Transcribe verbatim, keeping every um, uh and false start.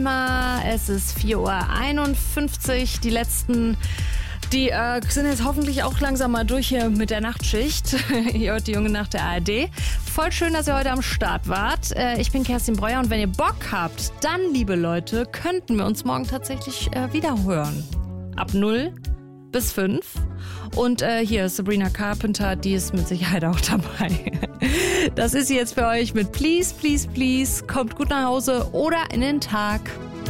Alma. Es ist vier Uhr einundfünfzig. Die letzten, die äh, sind jetzt hoffentlich auch langsam mal durch hier mit der Nachtschicht. Ihr hört die junge Nacht der A R D. Voll schön, dass ihr heute am Start wart. Äh, ich bin Kerstin Breuer und wenn ihr Bock habt, dann, liebe Leute, könnten wir uns morgen tatsächlich äh, wieder hören. Ab null bis fünf. Und äh, hier ist Sabrina Carpenter, die ist mit Sicherheit auch dabei. Das ist sie jetzt für euch mit Please, Please, Please. Kommt gut nach Hause oder in den Tag.